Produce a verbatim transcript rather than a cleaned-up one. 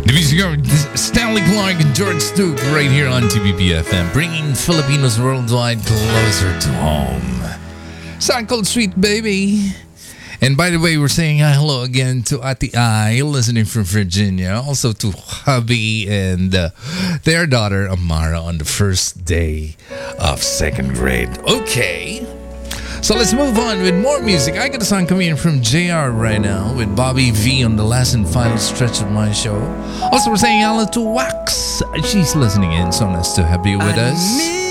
The music of Stanley Clark and George Strait right here on T B P F M, bringing Filipinos worldwide closer to home. Song called Sweet Baby. And by the way, we're saying hello again to Ati Ai, listening from Virginia. Also to hubby and uh, their daughter Amara on the first day of second grade. Okay. So let's move on with more music. I got a song coming in from J R right now with Bobby V on the last and final stretch of my show. Also, we're saying hello to Wax. She's listening in, so nice to have you with us.